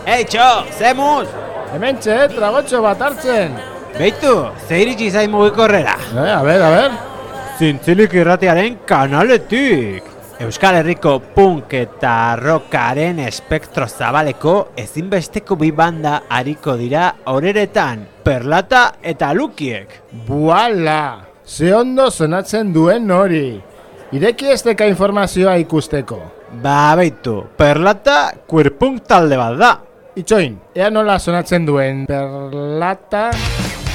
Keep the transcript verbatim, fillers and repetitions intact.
Eitxo, zemuz! Hementxe, tragotxo bat hartzen. Beitu, ze iritsi zain mugikorrera. Eh, a ber, a ber. Zintzilik irratiaren kanaletik. Euskal Herriko punk eta rockaren espektro zabaleko ezinbesteko bi banda ariko dira horeretan, Perlata eta Lukiek. Buala! Ze ondo sonatzen duen hori. Ireki ez deka informazioa ikusteko. Ba, beitu, Perlata queer punk talde bat da. Itxoin, ea nola sonatzen duen Perlata...